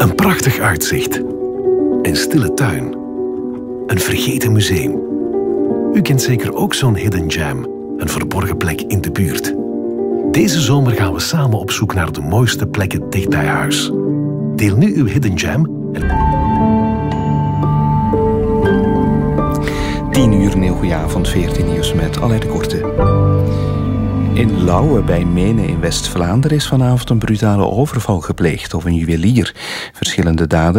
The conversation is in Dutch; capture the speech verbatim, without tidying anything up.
Een prachtig uitzicht. Een stille tuin. Een vergeten museum. U kent zeker ook zo'n hidden gem, een verborgen plek in de buurt. Deze zomer gaan we samen op zoek naar de mooiste plekken dicht bij huis. Deel nu uw hidden gem. tien uur, een heel goeie avond, veertien nieuws met Alain de Korte. In Lauwe bij Menen in West-Vlaanderen is vanavond een brutale overval gepleegd op een juwelier. Verschillende daders